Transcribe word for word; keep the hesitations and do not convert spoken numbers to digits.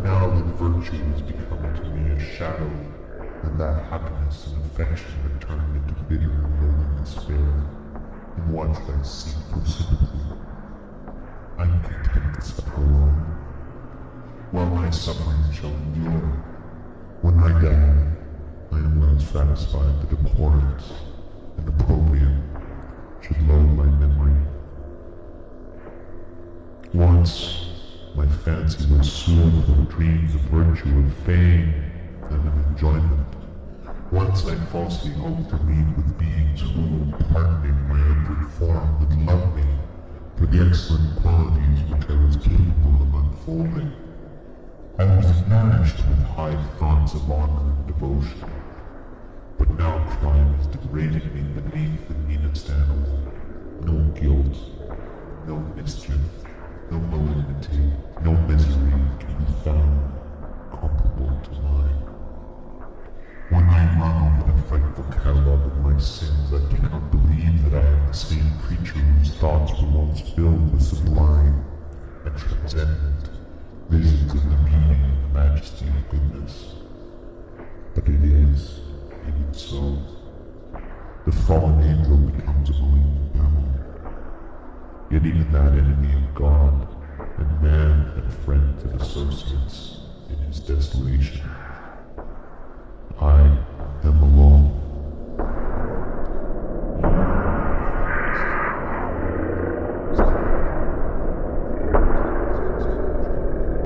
now that virtue has become to me a shadow, and that happiness and affection have turned into bitter and lonely despair, and what should I seek for sympathy? I am content to suffer alone, while my suffering shall endure. When I die, I am well satisfied that abhorrence and opprobrium should load my memory. Once, my fancy was soared with dreams of virtue, of fame, and of enjoyment. Once I falsely hoped to meet with beings who, pardoning my outward form, would love me for the excellent qualities which I was capable of unfolding. I was nourished with high thoughts of honor and devotion. But now crime has degraded me beneath the meanest animal. No guilt, no mischief, no malignity, no misery can be found comparable to mine. When I run over the frightful catalogue of my sins, I cannot believe that I am the same creature whose thoughts were once filled with sublime and transcendent visions of the meaning and the majesty of goodness. But it is, even so, the fallen angel becomes a malignant devil. Yet even that enemy of God, and man and friends and associates, in his desolation,